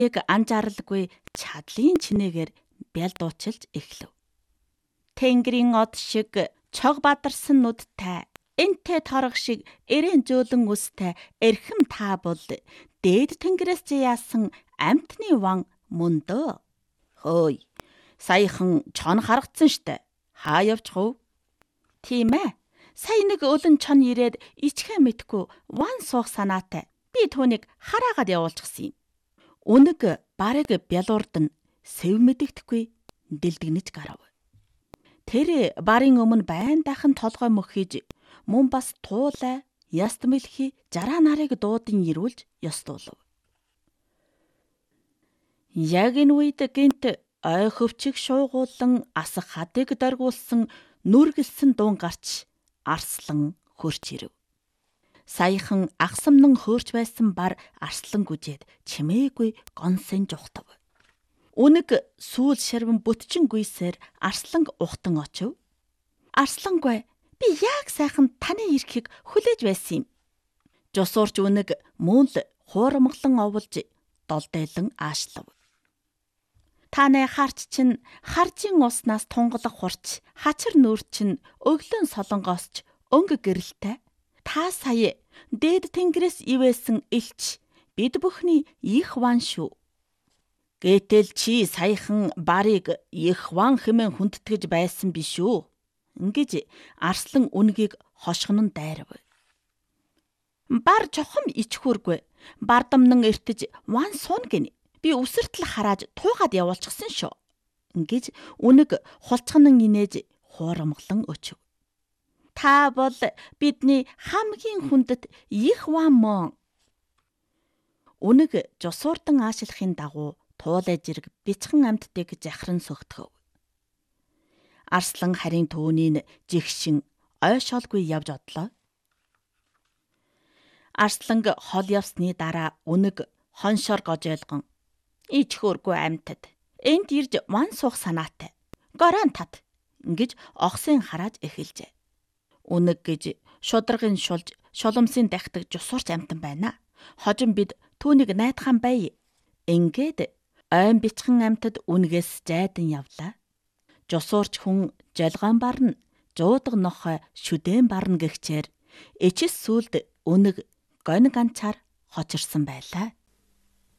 Яг анжааралгүй чадлын чинээгээр бял дуучилж эхлэв. Тэнгэрийн од шиг чог бадарсан нүдтэй, энтэй торог шиг эрээн зөөлөн үстэй эрхэм та бол дээд тэнгэрээс яасан амьтны ван мөн дөө. Хөөй, саяхан чон харгацсан штэ. Хаа явчих вэ? Тийм ээ. Сая нэг өлөн чон ирээд ичхэ мэдгүй ван суух санаатай. Би түүнийг хараагаад явуулчихсан юм. Үнэг барыг бялуурд нь сэв мэдэгдэхгүй дэлдэгнэж гарав. Тэр барын өмнө байн дахин толгой мөхөж мөн бас туулай яст мэлхий жараа нарыг дуудан ирүүлж ёстуулв. Яг энэ үед гинт ой хөвчиг шуугуулан асах хадыг доргуулсан нүргэлсэн дуун гарч арслан хөрч ирэв. Саяхан агсамнан хөөрч байсан бар арслан гүжээд чимээгүй гонсын жухтав. Үнэг сүүл шарван бүтчин гүйсээр арслан ухтан очив. Арслангүй, би яг сайхан таны ирэхийг хүлээж байсан юм. Жусуурч үнэг мөн л хуурамглан оволж долдойлон аашлав. Танай харч чинь харжийн уснаас тунгалах хурч, хачир нүүр чинь өглөн солонгоосч өнгө гэрэлтэй. Та сая дээд тэнгэрээс ивээсэн элч бид бүхний их ван шүү. Гэтэл чи саяхан барыг их ван хэмээн хүндэтгэж байсан биш үү? Ингэж арслан үнгийг хошгонон дайрав. Бар чухам ичхүүргүй, бардамнан эртэж ван суун гинэ. Би үсэртэл харааж туугаад явуулчихсан шүү. Ингэж үнэг хулцганан инээж хуурамглан өчөв. Та бол бидний хамгийн хүндэт их ван мөн. Үнэг жусуурдан аашлахын дагуу туулай жирэг бяцхан амьтдыг захиран сөгтгөв. Арслан харин түүнийг жигшин ойшоолгүй явж одлоо. Арсланг хол явсны дараа үнэг хоншоор гожойлгон ичхүүргүй амьтад энд ирж ван суух санаатай. Горон тат ингэж огсын харааж эхэлжээ. Үнэг гэж шударгын шулж шоломсын дахдаг жусуурч амтан байна. Хожим бид түүнийг найдахан бай. Ингээд ойн бичхэн амтад үнэгээс жайдан явлаа. Жусуурч хүн жолгоон барна, жуудаг нохой шүдэн барна гэгчээр ичис сүлд үнэг гонь ганцаар хочирсан байлаа.